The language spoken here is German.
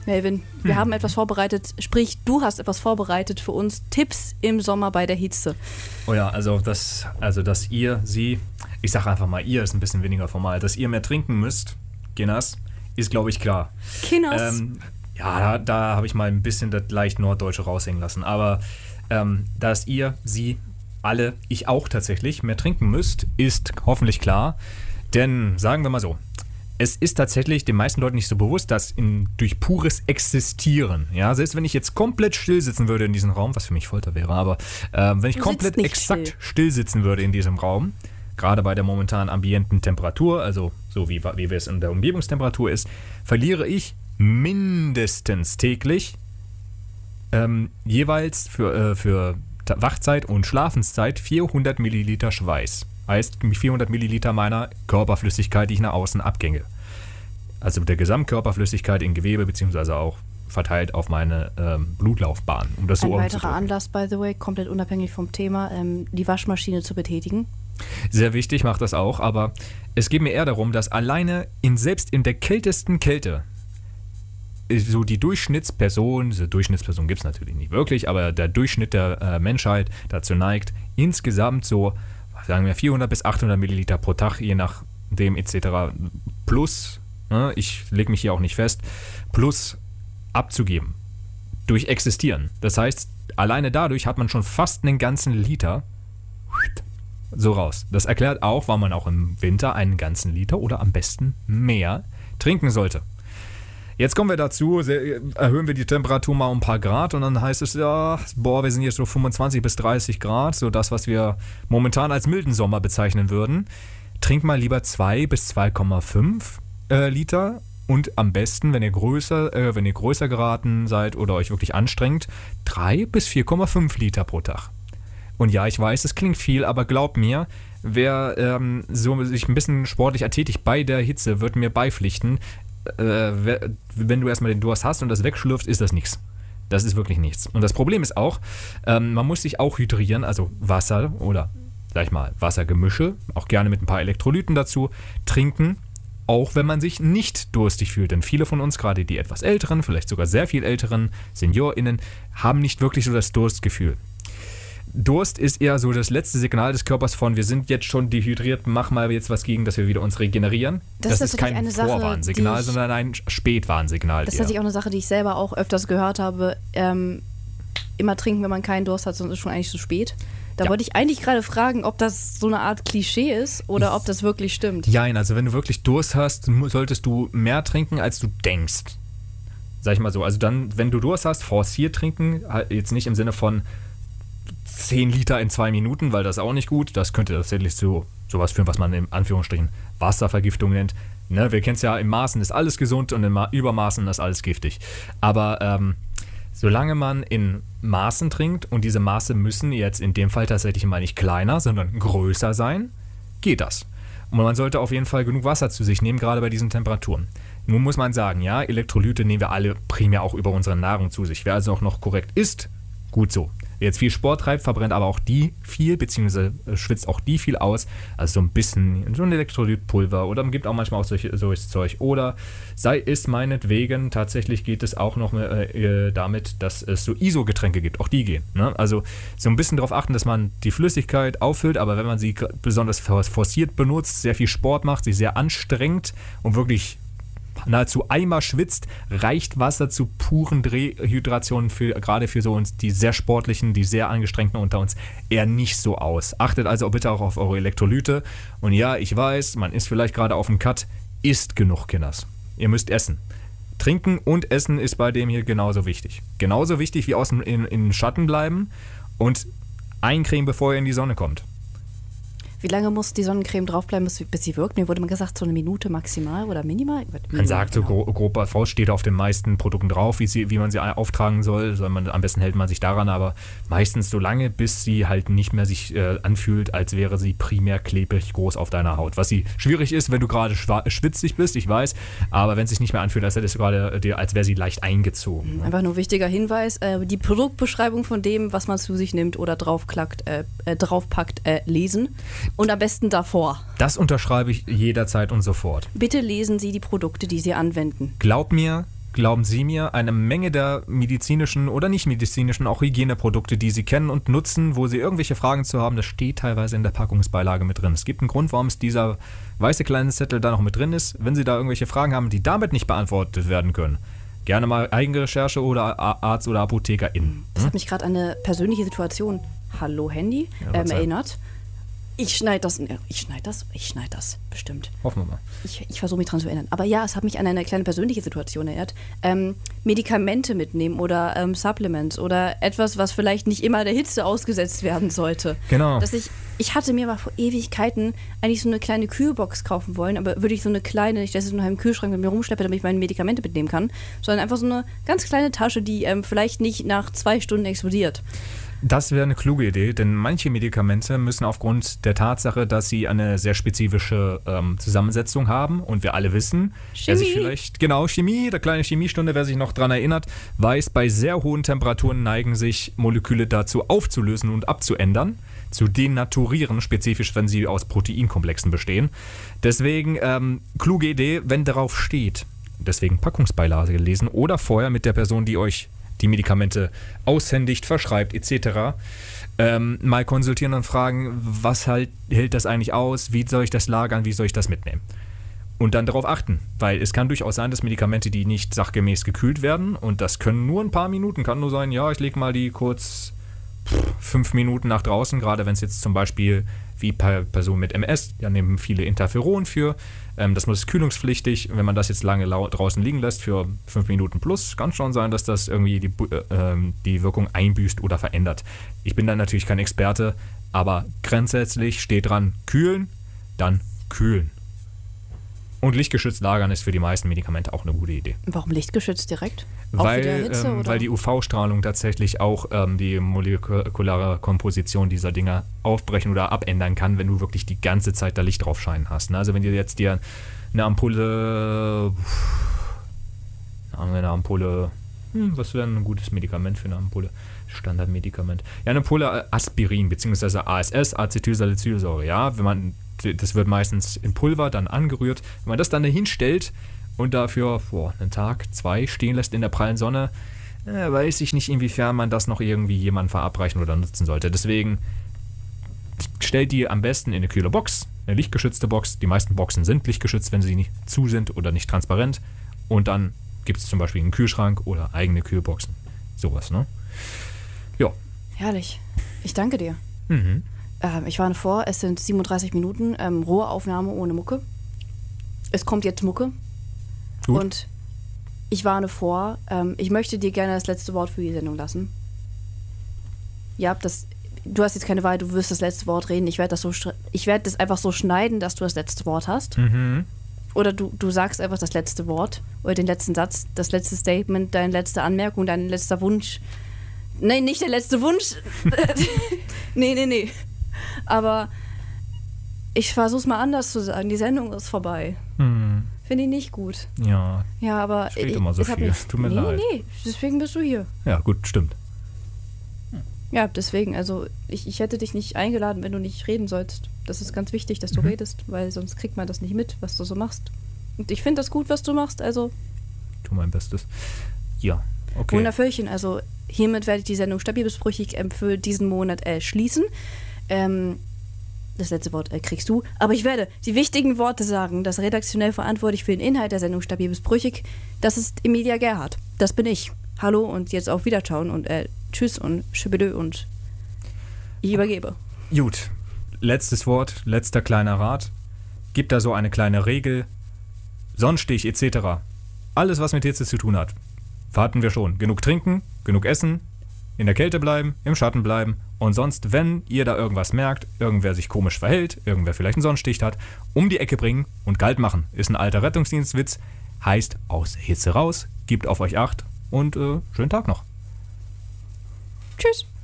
Melvin, wir haben etwas vorbereitet, sprich, du hast etwas vorbereitet für uns. Tipps im Sommer bei der Hitze. Oh ja, also dass ihr, ich sage einfach mal, ihr ist ein bisschen weniger formal, dass ihr mehr trinken müsst, Kinders, ist glaube ich klar. Kinders? Ja, da habe ich mal ein bisschen das leicht Norddeutsche raushängen lassen, aber dass ihr, sie, alle, ich auch tatsächlich mehr trinken müsst, ist hoffentlich klar, denn sagen wir mal so, es ist tatsächlich den meisten Leuten nicht so bewusst, dass durch pures Existieren, ja, selbst wenn ich jetzt komplett still sitzen würde in diesem Raum, was für mich Folter wäre, aber wenn ich komplett exakt still sitzen würde in diesem Raum, gerade bei der momentan ambienten Temperatur, also so wie es in der Umgebungstemperatur ist, verliere ich mindestens täglich jeweils für Wachzeit und Schlafenszeit 400 Milliliter Schweiß. Heißt 400 Milliliter meiner Körperflüssigkeit, die ich nach außen abgänge. Also der Gesamtkörperflüssigkeit in Gewebe, beziehungsweise auch verteilt auf meine Blutlaufbahn. Um das Ein so weiterer Anlass, by the way, komplett unabhängig vom Thema, die Waschmaschine zu betätigen. Sehr wichtig, macht das auch, aber es geht mir eher darum, dass alleine selbst in der kältesten Kälte so die Durchschnittsperson gibt es natürlich nicht wirklich, aber der Durchschnitt der Menschheit dazu neigt, insgesamt so, sagen wir 400 bis 800 Milliliter pro Tag, je nachdem etc. plus, ich lege mich hier auch nicht fest, plus abzugeben. Durch Existieren. Das heißt, alleine dadurch hat man schon fast einen ganzen Liter so raus. Das erklärt auch, warum man auch im Winter einen ganzen Liter oder am besten mehr trinken sollte. Jetzt kommen wir dazu, erhöhen wir die Temperatur mal um ein paar Grad und dann heißt es ja, wir sind jetzt so 25 bis 30 Grad, so das, was wir momentan als milden Sommer bezeichnen würden. Trink mal lieber 2 bis 2,5 Liter und am besten, wenn ihr größer geraten seid oder euch wirklich anstrengt, 3 bis 4,5 Liter pro Tag. Und ja, ich weiß, es klingt viel, aber glaubt mir, wer so sich ein bisschen sportlich ertätigt bei der Hitze, wird mir beipflichten, wenn du erstmal den Durst hast und das wegschlürft, ist das nichts. Das ist wirklich nichts. Und das Problem ist auch, man muss sich auch hydrieren, also Wasser oder, sag ich mal, Wassergemische, auch gerne mit ein paar Elektrolyten dazu, trinken, auch wenn man sich nicht durstig fühlt. Denn viele von uns, gerade die etwas älteren, vielleicht sogar sehr viel älteren SeniorInnen, haben nicht wirklich so das Durstgefühl. Durst ist eher so das letzte Signal des Körpers von, wir sind jetzt schon dehydriert, mach mal jetzt was gegen, dass wir wieder uns regenerieren. Das ist kein Vorwarnsignal, sondern ein Spätwarnsignal. Das ist tatsächlich auch eine Sache, die ich selber auch öfters gehört habe. Immer trinken, wenn man keinen Durst hat, sonst ist es schon eigentlich zu spät. Da wollte ich eigentlich gerade fragen, ob das so eine Art Klischee ist oder ob das wirklich stimmt. Ja, also wenn du wirklich Durst hast, solltest du mehr trinken, als du denkst. Sag ich mal so. Also dann, wenn du Durst hast, forciert trinken, jetzt nicht im Sinne von 10 Liter in 2 Minuten, weil das ist auch nicht gut. Das könnte tatsächlich zu sowas führen, was man in Anführungsstrichen Wasservergiftung nennt. Ne, wir kennen es ja, im Maßen ist alles gesund und in Übermaßen ist alles giftig. Aber solange man in Maßen trinkt und diese Maße müssen jetzt in dem Fall tatsächlich mal nicht kleiner, sondern größer sein, geht das. Und man sollte auf jeden Fall genug Wasser zu sich nehmen, gerade bei diesen Temperaturen. Nun muss man sagen, ja, Elektrolyte nehmen wir alle primär auch über unsere Nahrung zu sich. Wer also auch noch korrekt isst, gut so. Wer jetzt viel Sport treibt, verbrennt aber auch die viel, beziehungsweise schwitzt auch die viel aus. Also so ein bisschen so ein Elektrolytpulver oder gibt auch manchmal auch solches Zeug. Oder sei es meinetwegen, tatsächlich geht es auch noch damit, dass es so ISO-Getränke gibt. Auch die gehen. Ne? Also so ein bisschen darauf achten, dass man die Flüssigkeit auffüllt, aber wenn man sie besonders forciert benutzt, sehr viel Sport macht, sich sehr anstrengt und wirklich nahezu Eimer schwitzt, reicht Wasser zu puren Dehydrationen gerade für so uns, die sehr sportlichen, die sehr angestrengten unter uns, eher nicht so aus. Achtet also bitte auch auf eure Elektrolyte. Und ja, ich weiß, man ist vielleicht gerade auf dem Cut, isst genug, Kinders. Ihr müsst essen. Trinken und Essen ist bei dem hier genauso wichtig. Genauso wichtig wie außen in Schatten bleiben und eincremen, bevor ihr in die Sonne kommt. Wie lange muss die Sonnencreme draufbleiben, bis sie wirkt? Mir wurde mal gesagt, so eine Minute maximal oder minimal. Man sagt, genau. So grob bei steht auf den meisten Produkten drauf, wie man sie auftragen soll. Am besten hält man sich daran, aber meistens so lange, bis sie halt nicht mehr sich anfühlt, als wäre sie primär klebrig groß auf deiner Haut. Was sie schwierig ist, wenn du gerade schwitzig bist, ich weiß, aber wenn es sich nicht mehr anfühlt, als wäre sie leicht eingezogen. Einfach nur wichtiger Hinweis, die Produktbeschreibung von dem, was man zu sich nimmt oder draufpackt, lesen. Und am besten davor. Das unterschreibe ich jederzeit und sofort. Bitte lesen Sie die Produkte, die Sie anwenden. Glaub mir, glauben Sie mir, eine Menge der medizinischen oder nicht medizinischen, auch Hygieneprodukte, die Sie kennen und nutzen, wo Sie irgendwelche Fragen zu haben, das steht teilweise in der Packungsbeilage mit drin. Es gibt einen Grund, warum es dieser weiße kleine Zettel da noch mit drin ist. Wenn Sie da irgendwelche Fragen haben, die damit nicht beantwortet werden können, gerne mal Eigenrecherche oder Arzt oder ApothekerInnen. Das hat mich gerade an eine persönliche Situation, hallo Handy, erinnert. Ich schneide das, bestimmt. Hoffen wir mal. Ich versuche mich dran zu erinnern. Aber ja, es hat mich an eine kleine persönliche Situation erinnert. Medikamente mitnehmen oder Supplements oder etwas, was vielleicht nicht immer der Hitze ausgesetzt werden sollte. Genau. Ich hatte mir mal vor Ewigkeiten eigentlich so eine kleine Kühlbox kaufen wollen, aber wirklich so eine kleine, nicht, dass ich so einen Kühlschrank mit mir rumschleppe, damit ich meine Medikamente mitnehmen kann, sondern einfach so eine ganz kleine Tasche, die vielleicht nicht nach 2 Stunden explodiert. Das wäre eine kluge Idee, denn manche Medikamente müssen aufgrund der Tatsache, dass sie eine sehr spezifische Zusammensetzung haben und wir alle wissen, wer sich vielleicht, genau, Chemie, der kleine Chemiestunde, wer sich noch daran erinnert, weiß, bei sehr hohen Temperaturen neigen sich Moleküle dazu aufzulösen und abzuändern, zu denaturieren, spezifisch, wenn sie aus Proteinkomplexen bestehen. Deswegen, kluge Idee, wenn darauf steht, deswegen Packungsbeilage lesen oder vorher mit der Person, die euch die Medikamente aushändigt, verschreibt etc. Mal konsultieren und fragen, was hält das eigentlich aus, wie soll ich das lagern, wie soll ich das mitnehmen? Und dann darauf achten, weil es kann durchaus sein, dass Medikamente, die nicht sachgemäß gekühlt werden und das können nur ein paar Minuten, kann nur sein, ja, ich lege mal die kurz 5 Minuten nach draußen, gerade wenn es jetzt zum Beispiel wie bei Personen mit MS, da nehmen viele Interferon für. Das ist kühlungspflichtig. Wenn man das jetzt lange draußen liegen lässt für 5 Minuten plus, kann schon sein, dass das irgendwie die Wirkung einbüßt oder verändert. Ich bin dann natürlich kein Experte, aber grundsätzlich steht dran, kühlen, dann kühlen. Und lichtgeschützt lagern ist für die meisten Medikamente auch eine gute Idee. Warum lichtgeschützt direkt? Auch wieder Hitze, oder? Weil die UV-Strahlung tatsächlich auch die molekulare Komposition dieser Dinger aufbrechen oder abändern kann, wenn du wirklich die ganze Zeit da Licht drauf scheinen hast. Also wenn dir jetzt eine Ampulle, was wäre ein gutes Medikament für eine Ampulle? Standardmedikament. Ja, eine Ampulle Aspirin bzw. ASS, Acetylsalicylsäure. Ja, das wird meistens in Pulver dann angerührt. Wenn man das dann dahin stellt und dafür einen Tag, 2 stehen lässt in der prallen Sonne, weiß ich nicht, inwiefern man das noch irgendwie jemandem verabreichen oder nutzen sollte. Deswegen stellt die am besten in eine kühle Box, eine lichtgeschützte Box. Die meisten Boxen sind lichtgeschützt, wenn sie nicht zu sind oder nicht transparent. Und dann gibt es zum Beispiel einen Kühlschrank oder eigene Kühlboxen. Sowas, ne? Ja. Herrlich. Ich danke dir. Mhm. Ich warne vor, es sind 37 Minuten, rohe Aufnahme ohne Mucke. Es kommt jetzt Mucke. Gut. Und ich warne vor, ich möchte dir gerne das letzte Wort für die Sendung lassen. Ja, du hast jetzt keine Wahl, du wirst das letzte Wort reden. Ich werde das einfach so schneiden, dass du das letzte Wort hast. Mhm. Oder du sagst einfach das letzte Wort oder den letzten Satz, das letzte Statement, deine letzte Anmerkung, dein letzter Wunsch. Nein, nicht der letzte Wunsch. Nee. Aber ich versuch's mal anders zu sagen. Die Sendung ist vorbei. Finde ich nicht gut. Ja. Ja, aber steht immer so viel. Tut mir leid. Nee, deswegen bist du hier. Ja, gut, stimmt. Ja, deswegen. Also ich hätte dich nicht eingeladen, wenn du nicht reden sollst. Das ist ganz wichtig, dass du redest, weil sonst kriegt man das nicht mit, was du so machst. Und ich finde das gut, was du machst, also... Tu mein Bestes. Ja, okay. Wundervöllchen, also hiermit werde ich die Sendung Stabil bis brüchig für diesen Monat schließen. Das letzte Wort kriegst du. Aber ich werde die wichtigen Worte sagen. Das redaktionell verantwortlich für den Inhalt der Sendung Stabil bis brüchig, das ist Emilia Gerhardt. Das bin ich. Hallo und jetzt auf Wiederschauen und tschüss und schibidö und ich übergebe. Gut. Letztes Wort, letzter kleiner Rat. Gibt da so eine kleine Regel. Sonnenstich etc. Alles, was mit Hitze zu tun hat. Hatten wir schon. Genug trinken, genug essen, in der Kälte bleiben, im Schatten bleiben und sonst, wenn ihr da irgendwas merkt, irgendwer sich komisch verhält, irgendwer vielleicht einen Sonnenstich hat, um die Ecke bringen und kalt machen. Ist ein alter Rettungsdienstwitz, heißt aus der Hitze raus, gebt auf euch Acht und schönen Tag noch. Tschüss.